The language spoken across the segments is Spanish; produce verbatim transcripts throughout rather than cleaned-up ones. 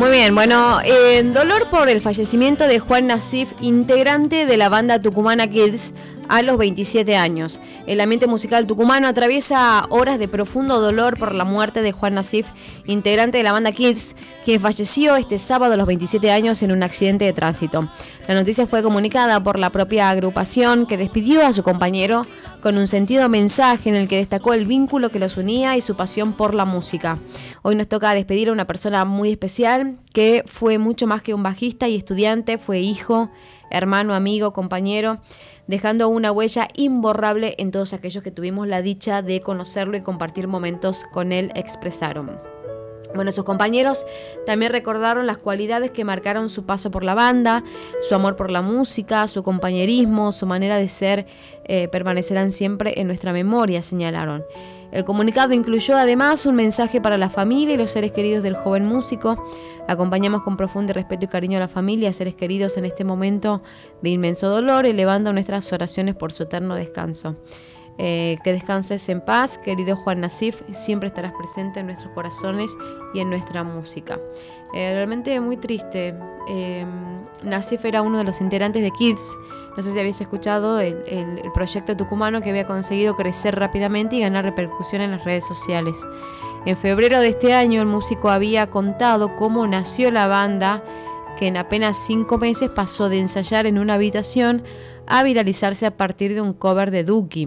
Muy bien, bueno, eh, dolor por el fallecimiento de Juan Nasif, integrante de la banda tucumana Kids, a los veintisiete años. El ambiente musical tucumano atraviesa horas de profundo dolor por la muerte de Juan Nasif, integrante de la banda Kids, quien falleció este sábado a los veintisiete años en un accidente de tránsito. La noticia fue comunicada por la propia agrupación, que despidió a su compañero con un sentido mensaje en el que destacó el vínculo que los unía y su pasión por la música. Hoy nos toca despedir a una persona muy especial, que fue mucho más que un bajista y estudiante, fue hijo, hermano, amigo, compañero, dejando una huella imborrable en todos aquellos que tuvimos la dicha de conocerlo y compartir momentos con él, expresaron. Bueno, sus compañeros también recordaron las cualidades que marcaron su paso por la banda, su amor por la música, su compañerismo, su manera de ser, eh, permanecerán siempre en nuestra memoria, señalaron. El comunicado incluyó además un mensaje para la familia y los seres queridos del joven músico. Acompañamos con profundo respeto y cariño a la familia y a seres queridos en este momento de inmenso dolor, elevando nuestras oraciones por su eterno descanso. Eh, que descanses en paz, querido Juan Nasif, siempre estarás presente en nuestros corazones y en nuestra música. Eh, realmente muy triste. Eh, Nasif era uno de los integrantes de Kids. No sé si habéis escuchado el, el, el proyecto tucumano que había conseguido crecer rápidamente y ganar repercusión en las redes sociales. En febrero de este año, el músico había contado cómo nació la banda, que en apenas cinco meses pasó de ensayar en una habitación a viralizarse a partir de un cover de Duki.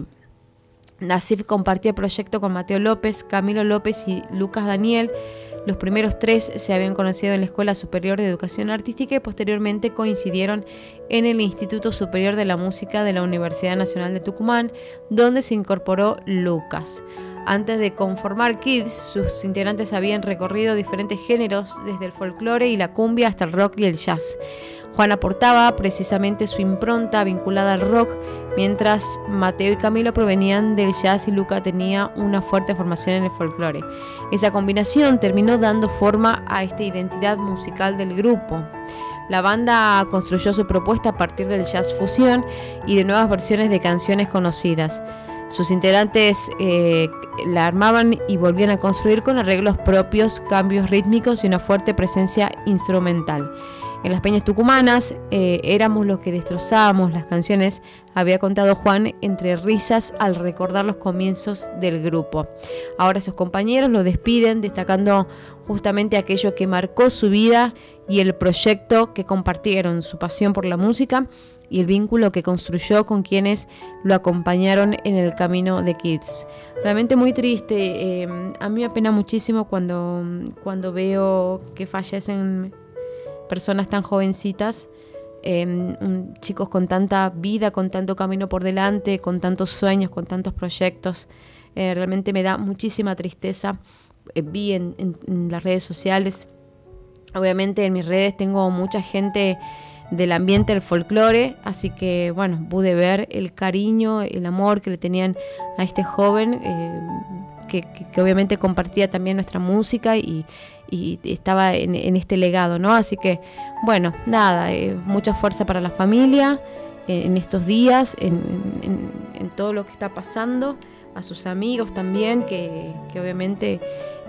Nasif compartía el proyecto con Mateo López, Camilo López y Lucas Daniel. Los primeros tres se habían conocido en la Escuela Superior de Educación Artística y posteriormente coincidieron en el Instituto Superior de la Música de la Universidad Nacional de Tucumán, donde se incorporó Lucas. Antes de conformar Kids, sus integrantes habían recorrido diferentes géneros, desde el folclore y la cumbia hasta el rock y el jazz. Juan aportaba precisamente su impronta vinculada al rock, mientras Mateo y Camilo provenían del jazz y Luca tenía una fuerte formación en el folclore. Esa combinación terminó dando forma a esta identidad musical del grupo. La banda construyó su propuesta a partir del jazz fusión y de nuevas versiones de canciones conocidas. Sus integrantes eh, la armaban y volvían a construir con arreglos propios, cambios rítmicos y una fuerte presencia instrumental. En las peñas tucumanas eh, éramos los que destrozábamos las canciones, había contado Juan, entre risas al recordar los comienzos del grupo. Ahora sus compañeros lo despiden, destacando justamente aquello que marcó su vida y el proyecto que compartieron, su pasión por la música y el vínculo que construyó con quienes lo acompañaron en el camino de Kids. Realmente muy triste. Eh, a mí me apena muchísimo cuando, cuando veo que fallecen personas tan jovencitas, eh, chicos con tanta vida, con tanto camino por delante, con tantos sueños, con tantos proyectos. Eh, realmente me da muchísima tristeza. Eh, vi en, en, en las redes sociales, obviamente en mis redes tengo mucha gente del ambiente del folclore, así que bueno, pude ver el cariño, el amor que le tenían a este joven, eh, que, que, que obviamente compartía también nuestra música y y estaba en, en este legado, ¿no? Así que, bueno, nada, eh, mucha fuerza para la familia eh, en estos días, en, en, en todo lo que está pasando, a sus amigos también, que, que obviamente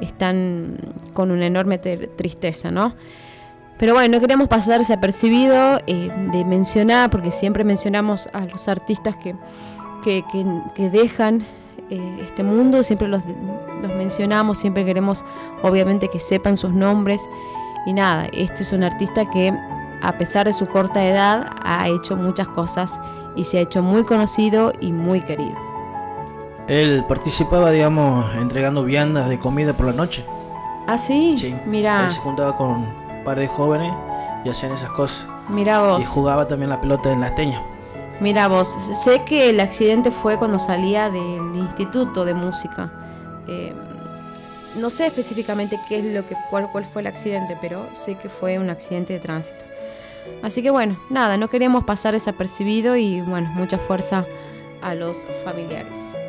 están con una enorme ter- tristeza, ¿no? Pero bueno, no queremos pasar desapercibido eh, de mencionar, porque siempre mencionamos a los artistas que, que, que, que dejan Eh, este mundo, siempre los, los mencionamos, siempre queremos obviamente que sepan sus nombres y nada, este es un artista que a pesar de su corta edad ha hecho muchas cosas y se ha hecho muy conocido y muy querido. Él participaba, digamos, entregando viandas de comida por la noche. ¿Ah, sí? Sí, mirá. Él se juntaba con un par de jóvenes y hacían esas cosas. Mirá vos. Y jugaba también la pelota en la teña. Mira vos, sé que el accidente fue cuando salía del instituto de música. Eh, no sé específicamente qué es lo que, cuál, cuál fue el accidente, pero sé que fue un accidente de tránsito. Así que bueno, nada, no queríamos pasar desapercibido y bueno, mucha fuerza a los familiares.